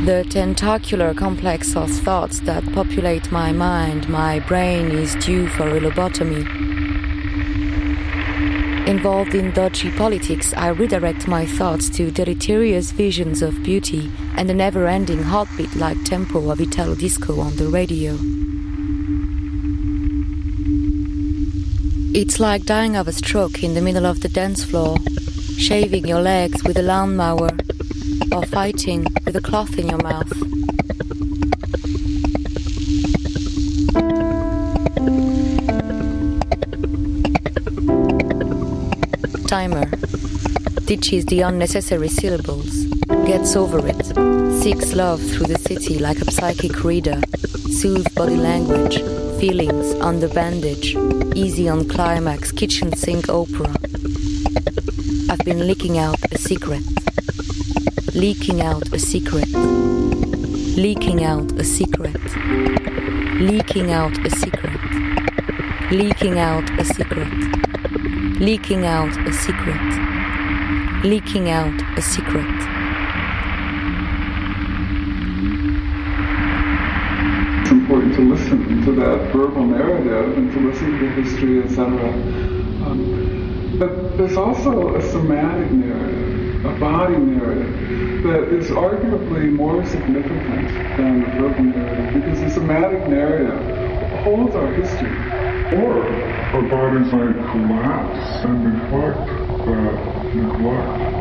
The tentacular complex of thoughts that populate my mind, my brain is due for a lobotomy. Involved in dodgy politics, I redirect my thoughts to deleterious visions of beauty and the never-ending heartbeat-like tempo of Italo disco on the radio. It's like dying of a stroke in the middle of the dance floor, shaving your legs with a lawnmower, or fighting with a cloth in your mouth. Timer ditches the unnecessary syllables, gets over it, seeks love through the city like a psychic reader, soothes body language, feelings under bandage, easy on climax, kitchen sink opera. I've been leaking out a secret. Leaking out a secret. Leaking out a secret. Leaking out a secret. Leaking out a secret. Leaking out a secret. Leaking out a secret. It's important to listen to that verbal narrative and to listen to the history, etc. But there's also a somatic narrative, a body narrative, that is arguably more significant than the verbal narrative, because the somatic narrative holds our history. Or our bodies might collapse and reflect that neglect.